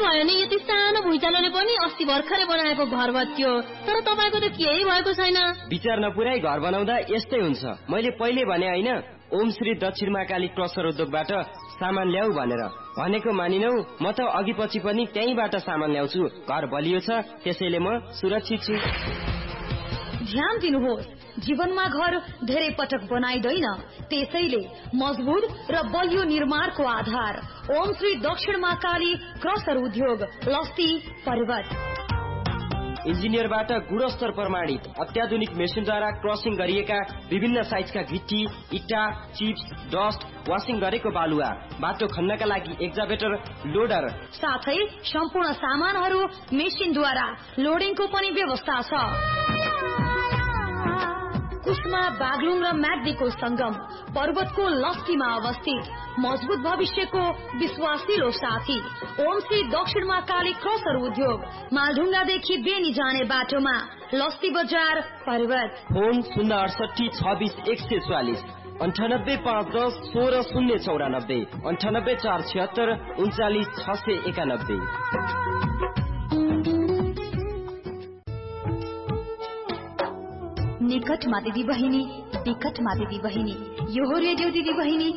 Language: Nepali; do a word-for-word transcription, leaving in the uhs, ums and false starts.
भयो नि यति सानो भुइँचालोले पनि अस्ति भर्खरै बनाएको घर भत्कियो तर तपाईको त केही भएको छैन। विचार नपुर्याई घर बनाउँदा यस्तै हुन्छ। मैले पहिले भने हैन ओम श्री दक्षिण महाकाली क्रसर उद्योगबाट सामान ल्याऊ भनेर। भनेको मानिनौ म त अघि पछि पनि त्यहीबाट सामान ल्याउँछु। घर बलियो छ त्यसैले म सुरक्षित छु। ध्यान दिनुहोस् जीवनमा घर धेरै पटक बनाइदैन त्यसैले मजबुत र बलियो निर्माणको आधार ओम श्री दक्षिण महाकाली क्रसर उद्योग लस्ती पर्वत। इन्जिनियरबाट गुणस्तर प्रमाणित अत्याधुनिक मेसिनद्वारा क्रसिङ गरिएका विभिन्न साइजका गिट्टी इट्टा चिप्स डस्ट वाशिङ गरेको बालुवा बाटो खन्नका लागि एक्जाभेटर लोडर साथै सम्पूर्ण सामानहरू मेसिनद्वारा लोडिङको पनि व्यवस्था छ। कुस्मा बागलुङ र म्याग्दीको संगम पर्वतको लस्तीमा अवस्थित मजबुत भविष्यको विश्वासिलो साथी ओम श्री दक्षिण महाकाली क्रसर उद्योग मालढुङ्गादेखि बेनी जाने बाटोमा लस्ती बजार पर्वत। फोन शून्य अडसठी छब्बीस एक सय चौवालीस अन्ठानब्बे पाँच दस सोह्र शून्य चौरानब्बे अन्ठानब्बे चार छिहत्तर उन्चालिस छ सय एकानब्बे। निकटमा दिदी बहिनी विकटमा दिदी बहिनी यो हो रेडियो दिदी बहिनी